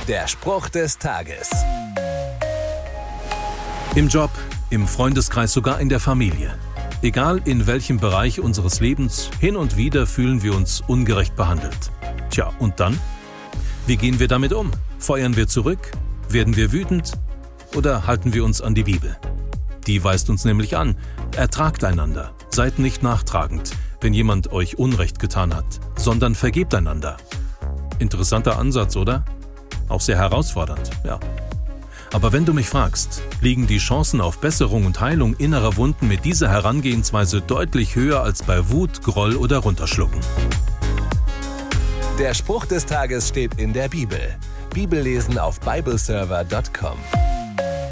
Der Spruch des Tages. Im Job, im Freundeskreis, sogar in der Familie. Egal in welchem Bereich unseres Lebens, hin und wieder fühlen wir uns ungerecht behandelt. Tja, und dann? Wie gehen wir damit um? Feuern wir zurück? Werden wir wütend? Oder halten wir uns an die Bibel? Die weist uns nämlich an: Ertragt einander, seid nicht nachtragend, wenn jemand euch Unrecht getan hat, sondern vergebt einander. Interessanter Ansatz, oder? Auch sehr herausfordernd, ja. Aber wenn du mich fragst, liegen die Chancen auf Besserung und Heilung innerer Wunden mit dieser Herangehensweise deutlich höher als bei Wut, Groll oder Runterschlucken. Der Spruch des Tages steht in der Bibel. Bibellesen auf bibleserver.com.